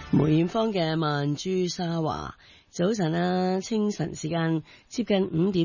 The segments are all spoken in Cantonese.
梅艷芳嘅曼珠沙華，早晨啊，清晨時間接近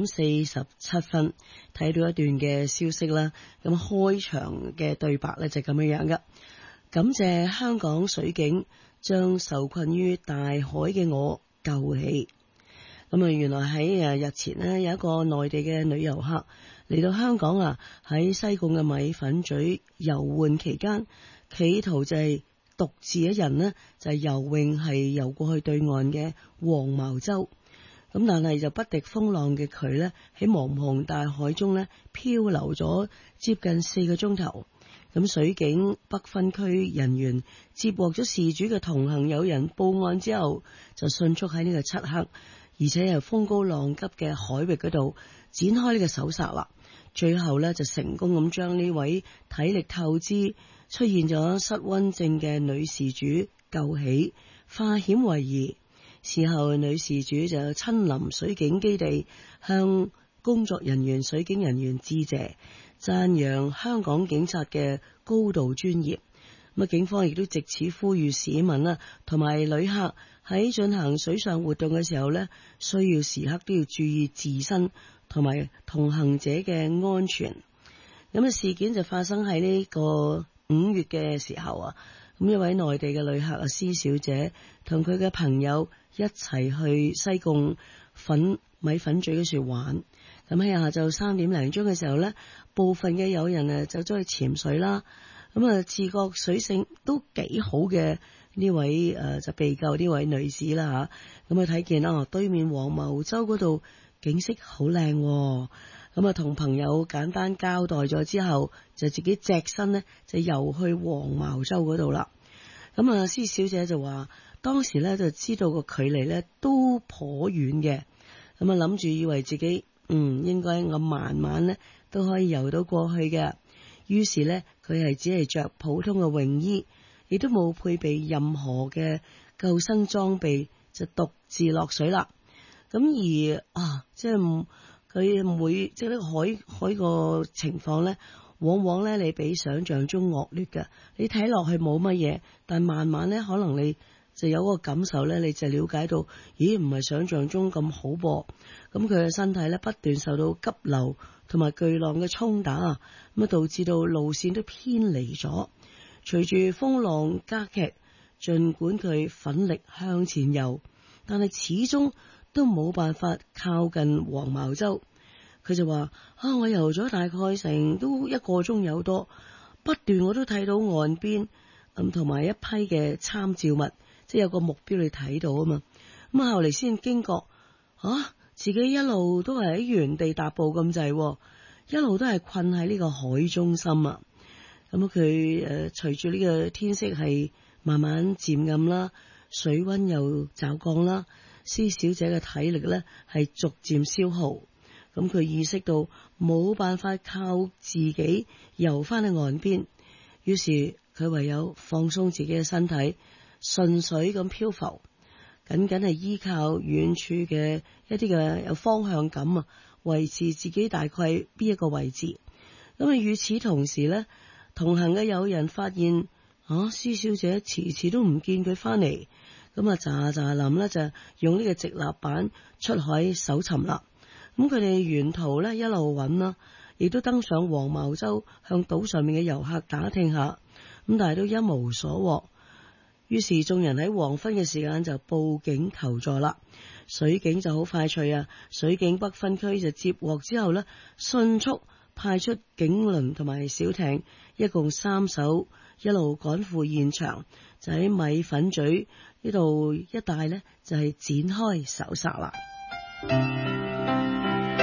5:47，睇到一段嘅消息啦。咁開場嘅對白呢就咁樣噶，感謝香港水警將受困於大海嘅我救起。咁啊，原來喺日前呢，有一個內地嘅女遊客嚟到香港啊，喺西貢嘅米粉咀遊玩期間，企圖就係獨自一人呢，就係游泳係游過去對岸嘅黃茅洲。咁但係就不敵風浪嘅佢呢，喺茫茫大海中呢，漂流咗接近4個鐘頭。咁水警北分區人員接獲咗事主嘅同行友人報案之後，就迅速喺呢個漆黑而且係風高浪急嘅海域嗰度展開呢個搜索啦。最後呢，就成功咁將呢位體力透支、出現咗失溫症嘅女事主救起，化險為夷。事後女事主就親臨水警基地，向工作人員、水警人員致謝，讚揚香港警察嘅高度專業。咁警方亦都藉此呼籲市民啦，同埋旅客喺進行水上活動嘅時候呢，需要時刻都要注意自身同埋同行者嘅安全。咁事件就發生喺呢個5月嘅時候啊，咁一位內地嘅旅客施小姐同佢嘅朋友一齊去西貢米粉咀嗰處玩。咁喺下晝3點零鐘嘅時候呢，部分嘅友人就走咗去潛水啦。咁自覺水性都幾好嘅呢位就被救呢位女士啦吓。咁睇見對面黃茅洲嗰度景色好靚。咁同朋友簡單交代咗之後，就自己隻身呢就游去黃茅洲嗰度啦。咁施小姐就話當時呢就知道個距離呢都頗遠嘅。咁諗住以為自己應該我慢慢呢都可以游到過去嘅。於是呢，佢係只係着普通嘅泳衣，亦都冇配備任何嘅救生裝備，就獨自落水啦。咁而即係佢即係呢個海個情況呢，往往呢你比想象中惡劣嘅。你睇落去冇乜嘢，但慢慢呢可能你就有個感受呢，你就了解到，咦，唔係想象中咁好噃。咁佢嘅身體呢不斷受到急流同埋巨浪嘅衝打，咁導致到路線都偏離咗。隨住風浪加劇，盡管佢奮力向前游，但係始終都冇辦法靠近黃茅洲。佢就話我游咗大概成都1個鐘有多，不斷我都睇到岸邊同埋一批嘅參照物，即係有個目標你睇到啊嘛。咁後嚟先驚覺自己一路都係喺原地踏步咁滯，一路都係困喺呢個海中心啊。咁佢隨住呢個天色係慢慢漸暗啦，水溫又驟降啦，施小姐嘅體力呢係逐漸消耗。咁佢意識到冇辦法靠自己游翻去岸邊，於是佢唯有放鬆自己嘅身體，順水咁漂浮。僅僅係依靠遠處嘅一啲嘅有方向感維持自己大概邊一個位置。咁與此同時呢，同行嘅友人發現施小姐遲遲都唔見佢翻嚟，咁喳臨呢就用呢個直立板出海搜尋啦。咁佢哋沿途呢一路揾啦，亦都登上黃茅洲向島上面嘅遊客打聽下，咁但係都一無所獲。於是眾人喺黃昏嘅時間就報警求助啦。水警就好快脆水警北分區就接獲之後呢，迅速派出警輪同埋小艇，一共3艘，一路趕赴現場，就喺米粉咀呢度一帶呢，就係展開搜索啦。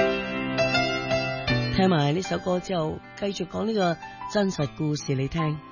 聽埋呢首歌之後，繼續講呢個真實故事你聽。